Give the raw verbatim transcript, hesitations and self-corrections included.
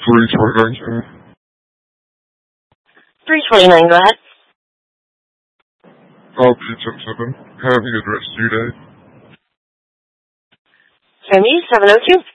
three twenty-nine, sir. three twenty-nine, go ahead. Oh, P ten seven. Having address due date. seventy-seven oh two.